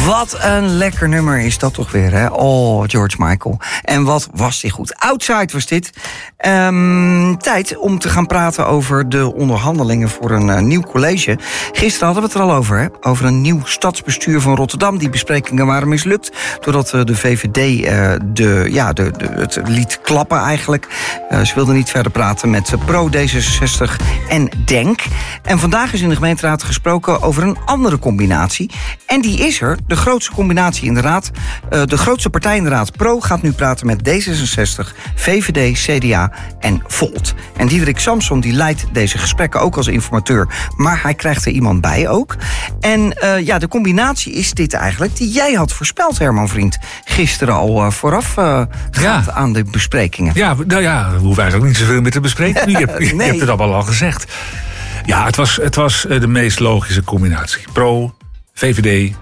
Wat een lekker nummer is dat toch weer, hè? Oh, George Michael. En wat was die goed. Outside was dit. Tijd om te gaan praten over de onderhandelingen voor een nieuw college. Gisteren hadden we het er al over, hè? Over een nieuw stadsbestuur van Rotterdam. Die besprekingen waren mislukt, doordat de VVD het liet klappen eigenlijk. Ze wilden niet verder praten met pro-D66 en DENK. En vandaag is in de gemeenteraad gesproken over een andere combinatie. En die is er. De grootste combinatie in de raad. De grootste partij in de raad, Pro, gaat nu praten met D66, VVD, CDA en Volt. En Diederik Samson die leidt deze gesprekken ook als informateur. Maar hij krijgt er iemand bij ook. En de combinatie is dit eigenlijk die jij had voorspeld, Herman Vriend. Gisteren al vooraf aan de besprekingen. Ja, nou ja, we hoeven eigenlijk niet zoveel meer te bespreken. Je hebt het allemaal al gezegd. Ja, het was de meest logische combinatie. Pro, VVD,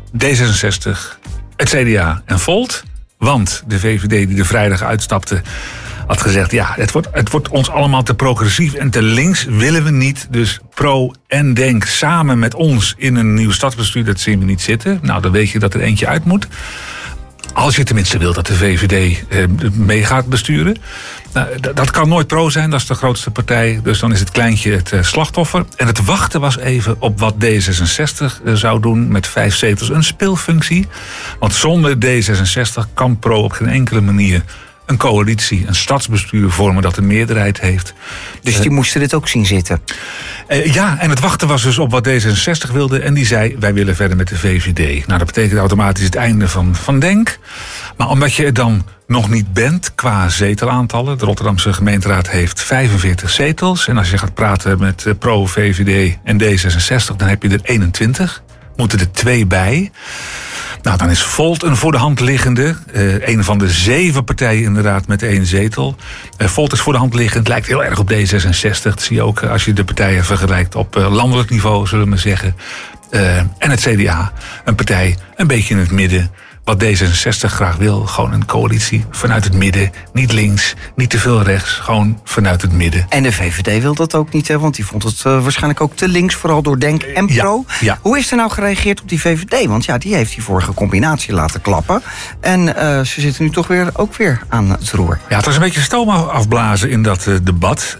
D66, het CDA en Volt. Want de VVD die er vrijdag uitstapte had gezegd, ja, het wordt ons allemaal te progressief en te links willen we niet. Dus Pro en DENK samen met ons in een nieuw stadsbestuur, dat zien we niet zitten. Nou, dan weet je dat er eentje uit moet. Als je tenminste wil dat de VVD mee gaat besturen. Nou, dat kan nooit Pro zijn, dat is de grootste partij. Dus dan is het kleintje het slachtoffer. En het wachten was even op wat D66 zou doen met 5 zetels. Een speelfunctie. Want zonder D66 kan Pro op geen enkele manier een coalitie, een stadsbestuur vormen dat een meerderheid heeft. Dus die moesten dit ook zien zitten? Ja, en het wachten was dus op wat D66 wilde. En die zei, wij willen verder met de VVD. Nou, dat betekent automatisch het einde van DENK. Maar omdat je er dan nog niet bent qua zetelaantallen. De Rotterdamse gemeenteraad heeft 45 zetels. En als je gaat praten met Pro, VVD en D66, dan heb je er 21. Moeten er 2 bij. Nou, dan is Volt een voor de hand liggende. Een van de 7 partijen in de raad met 1 zetel. Volt is voor de hand liggend. Lijkt heel erg op D66. Dat zie je ook als je de partijen vergelijkt op landelijk niveau, zullen we maar zeggen. En het CDA, een partij een beetje in het midden. Wat D66 graag wil, gewoon een coalitie vanuit het midden. Niet links, niet te veel rechts, gewoon vanuit het midden. En de VVD wil dat ook niet, hè? Want die vond het waarschijnlijk ook te links, vooral door DENK en Pro. Ja. Hoe is er nou gereageerd op die VVD? Want ja, die heeft die vorige combinatie laten klappen. En ze zitten nu toch ook weer aan het roer. Ja, het was een beetje stoom afblazen in dat debat.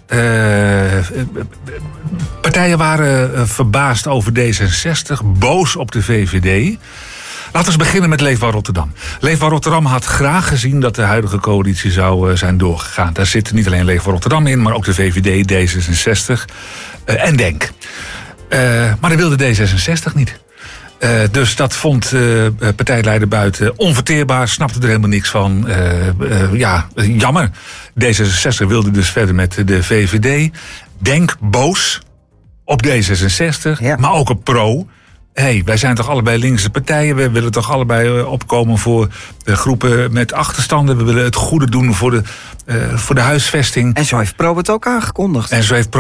Partijen waren verbaasd over D66, boos op de VVD. Laten we beginnen met Leefbaar Rotterdam. Leefbaar Rotterdam had graag gezien dat de huidige coalitie zou zijn doorgegaan. Daar zit niet alleen Leefbaar Rotterdam in, maar ook de VVD, D66 en DENK. Maar dat wilde D66 niet. Dus dat vond partijleider Buiten onverteerbaar, snapte er helemaal niks van. Jammer. D66 wilde dus verder met de VVD. DENK boos op D66, maar ook op Pro. Wij zijn toch allebei linkse partijen. We willen toch allebei opkomen voor groepen met achterstanden. We willen het goede doen voor de huisvesting. En zo heeft Pro het ook aangekondigd.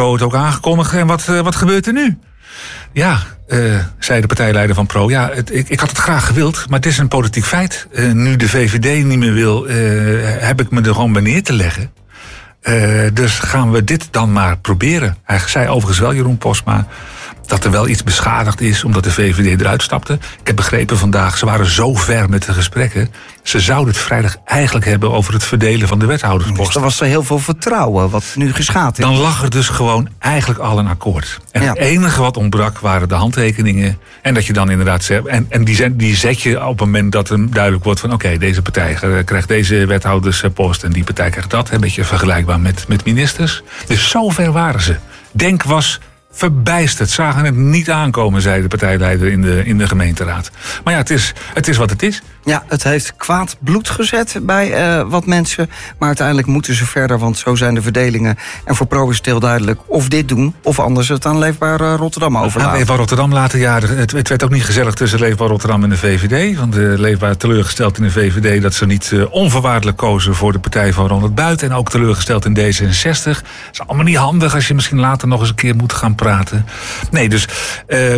En wat gebeurt er nu? Ja, zei de partijleider van Pro. Ja, ik had het graag gewild, maar het is een politiek feit. Nu de VVD niet meer wil, heb ik me er gewoon bij neer te leggen. Dus gaan we dit dan maar proberen. Hij zei overigens wel, Jeroen Postma, dat er wel iets beschadigd is omdat de VVD eruit stapte. Ik heb begrepen vandaag, ze waren zo ver met de gesprekken. Ze zouden het vrijdag eigenlijk hebben over het verdelen van de wethoudersposten. Dus er was er heel veel vertrouwen, wat nu geschaad is. Dan lag er dus gewoon eigenlijk al een akkoord. En het enige wat ontbrak waren de handtekeningen. En dat je dan inderdaad zegt, en die zet je op het moment dat er duidelijk wordt van oké, deze partij krijgt deze wethouderspost en die partij krijgt dat. Een beetje vergelijkbaar met ministers. Dus zo ver waren ze. DENK was verbijsterd, zagen het niet aankomen, zei de partijleider in de gemeenteraad. Maar ja, het is wat het is. Ja, het heeft kwaad bloed gezet bij wat mensen. Maar uiteindelijk moeten ze verder, want zo zijn de verdelingen. En voor Pro is het heel duidelijk of dit doen, of anders het aan Leefbaar Rotterdam overlaten. Leefbaar Rotterdam later, ja, het werd ook niet gezellig tussen Leefbaar Rotterdam en de VVD. Want Leefbaar teleurgesteld in de VVD dat ze niet onvoorwaardelijk kozen voor de partij van Ronald Buit. En ook teleurgesteld in D66. Dat is allemaal niet handig als je misschien later nog eens een keer moet gaan praten. Nee, dus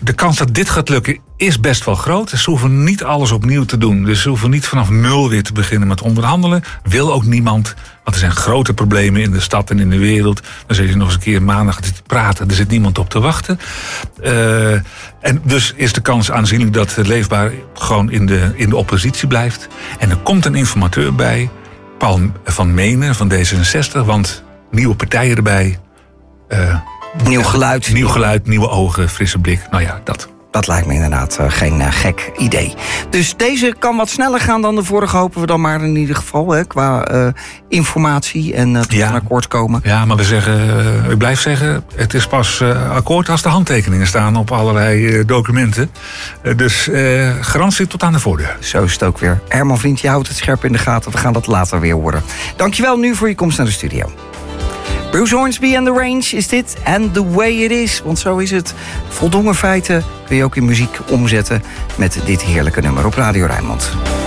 de kans dat dit gaat lukken is best wel groot. Ze hoeven niet alles opnieuw te doen. Dus ze hoeven niet vanaf nul weer te beginnen met onderhandelen. Wil ook niemand. Want er zijn grote problemen in de stad en in de wereld. Dan zul je nog eens een keer maandag zitten praten. Er zit niemand op te wachten. En dus is de kans aanzienlijk dat Leefbaar gewoon in de oppositie blijft. En er komt een informateur bij. Paul van Menen van D66. Want nieuwe partijen erbij. Nieuw geluid. Nieuw geluid, nieuwe ogen, frisse blik. Nou ja, dat. Dat lijkt me inderdaad geen gek idee. Dus deze kan wat sneller gaan dan de vorige, hopen we dan maar in ieder geval. Hè, qua informatie en tot een akkoord komen. Ja, maar ik blijf zeggen, het is pas akkoord als de handtekeningen staan op allerlei documenten. Dus garantie tot aan de voordeur. Zo is het ook weer. Herman Vriend, je houdt het scherp in de gaten. We gaan dat later weer horen. Dankjewel nu voor je komst naar de studio. Bruce Hornsby and the Range is dit. And the way it is. Want zo is het. Voldongen feiten kun je ook in muziek omzetten met dit heerlijke nummer op Radio Rijnmond.